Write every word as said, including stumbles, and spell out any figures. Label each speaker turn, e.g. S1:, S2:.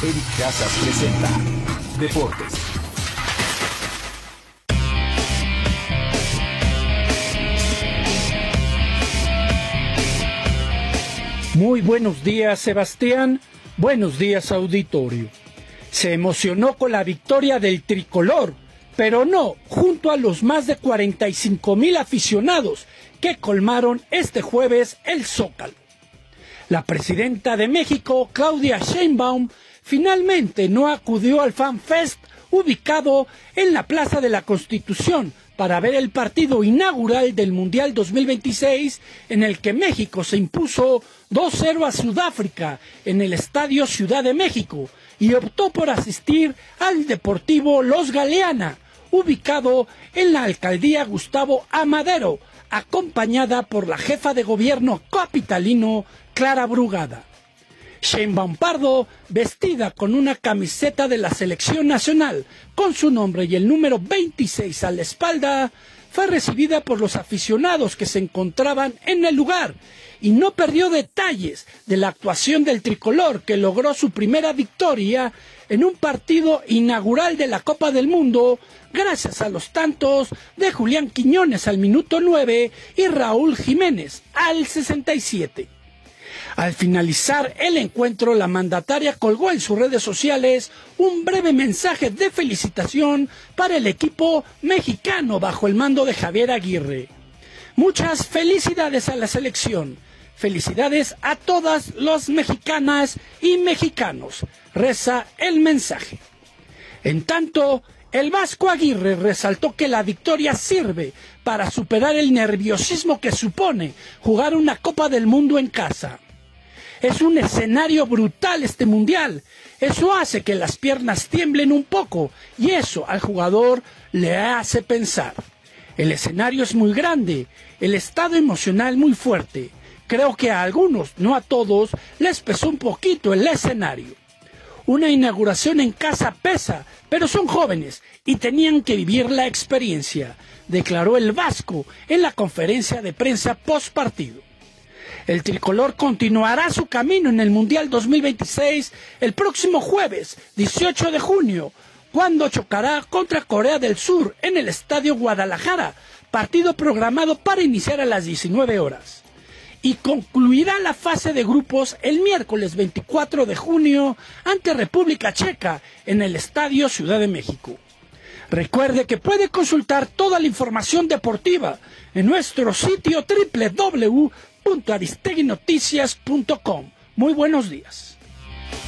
S1: Eric Casas presenta Deportes.
S2: Muy buenos días, Sebastián. Buenos días, auditorio. Se emocionó con la victoria del tricolor, pero no junto a los más de cuarenta y cinco mil aficionados que colmaron este jueves el Zócalo. La presidenta de México, Claudia Sheinbaum, finalmente no acudió al Fan Fest ubicado en la Plaza de la Constitución para ver el partido inaugural del Mundial dos mil veintiséis, en el que México se impuso dos cero a Sudáfrica en el Estadio Ciudad de México, y optó por asistir al Deportivo Los Galeana, ubicado en la alcaldía Gustavo A. Madero, acompañada por la jefa de gobierno capitalino, Clara Brugada. Sheinbaum Pardo, vestida con una camiseta de la selección nacional con su nombre y el número veintiséis a la espalda, fue recibida por los aficionados que se encontraban en el lugar y no perdió detalles de la actuación del tricolor, que logró su primera victoria en un partido inaugural de la Copa del Mundo gracias a los tantos de Julián Quiñones al minuto nueve y Raúl Jiménez al sesenta y siete. Al finalizar el encuentro, la mandataria colgó en sus redes sociales un breve mensaje de felicitación para el equipo mexicano bajo el mando de Javier Aguirre. Muchas felicidades a la selección, felicidades a todas las mexicanas y mexicanos, reza el mensaje. En tanto, el Vasco Aguirre resaltó que la victoria sirve para superar el nerviosismo que supone jugar una Copa del Mundo en casa. Es un escenario brutal este mundial. Eso hace que las piernas tiemblen un poco y eso al jugador le hace pensar. El escenario es muy grande, el estado emocional muy fuerte. Creo que a algunos, no a todos, les pesó un poquito el escenario. Una inauguración en casa pesa, pero son jóvenes y tenían que vivir la experiencia, declaró el Vasco en la conferencia de prensa post partido. El tricolor continuará su camino en el Mundial dos mil veintiséis el próximo jueves dieciocho de junio, cuando chocará contra Corea del Sur en el Estadio Guadalajara, partido programado para iniciar a las diecinueve horas. Y concluirá la fase de grupos el miércoles veinticuatro de junio ante República Checa en el Estadio Ciudad de México. Recuerde que puede consultar toda la información deportiva en nuestro sitio doble u doble u doble u punto aristegui noticias punto com. Muy buenos días.